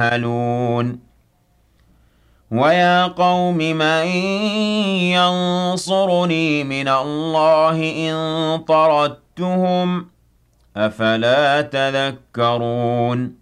يَعْمَلُونَ وَيَا قَوْمِ مَن يَنصُرُنِي مِنَ اللَّهِ إِن طَرَدتُّهُمْ ۚ أَفَلَا تَذَكَّرُونَ